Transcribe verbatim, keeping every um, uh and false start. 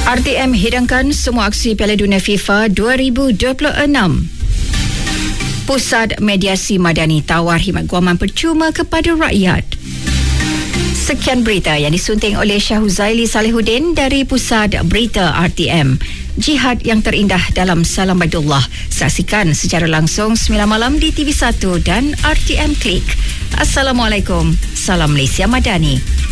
R T M hidangkan semua aksi Piala Dunia FIFA dua ribu dua puluh enam. Pusat Mediasi Madani tawar khidmat guaman percuma kepada rakyat. Sekian berita yang disunting oleh Syah Huzaili Salihuddin dari Pusat Berita R T M. Jihad yang terindah dalam Salam Baidullah. Saksikan secara langsung sembilan malam di T V satu dan R T M Klik. Assalamualaikum. Salam Malaysia Madani.